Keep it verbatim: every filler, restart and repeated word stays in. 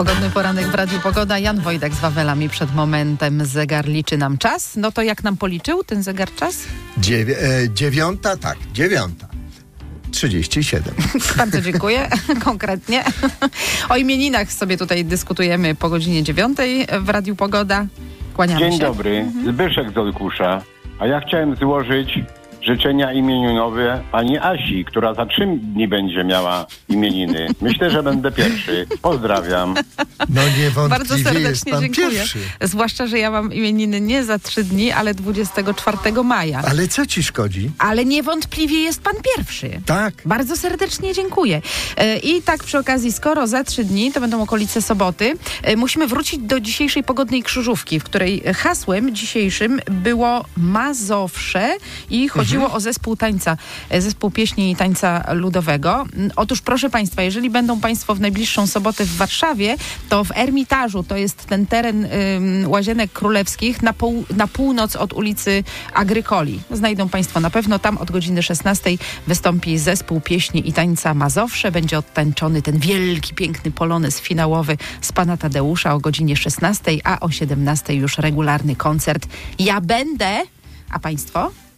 Pogodny poranek w Radiu Pogoda. Jan Wojdak z Wawelami przed momentem. Zegar liczy nam czas. No to jak nam policzył ten zegar czas? Dziewię- e, dziewiąta, tak, dziewiąta. trzydzieści siedem. Bardzo dziękuję. Konkretnie. O imieninach sobie tutaj dyskutujemy po godzinie dziewiątej w Radiu Pogoda. Kłaniamy Dzień się. dobry, Zbyszek z Olkusza. A ja chciałem złożyć życzenia imieninowe pani Asi, która za trzy dni będzie miała imieniny. Myślę, że będę pierwszy. Pozdrawiam. No niewątpliwie Bardzo jest serdecznie pan dziękuję. pierwszy. Zwłaszcza, że ja mam imieniny nie za trzy dni, ale dwudziestego czwartego maja. Ale co ci szkodzi? Ale niewątpliwie jest pan pierwszy. Tak. Bardzo serdecznie dziękuję. E, I tak przy okazji, skoro za trzy dni, to będą okolice soboty, e, musimy wrócić do dzisiejszej pogodnej krzyżówki, w której hasłem dzisiejszym było Mazowsze i chodziło mhm. o zespół tańca, e, zespół pieśni i tańca ludowego. Otóż proszę państwa, jeżeli będą państwo w najbliższą sobotę w Warszawie, to w Ermitażu, to jest ten teren ym, Łazienek Królewskich na, pół, na północ od ulicy Agrykoli. Znajdą państwo na pewno. Tam od godziny szesnastej wystąpi zespół pieśni i tańca Mazowsze. Będzie odtańczony ten wielki, piękny polonez finałowy z pana Tadeusza o godzinie szesnastej, a o siedemnastej już regularny koncert. Ja będę, a państwo?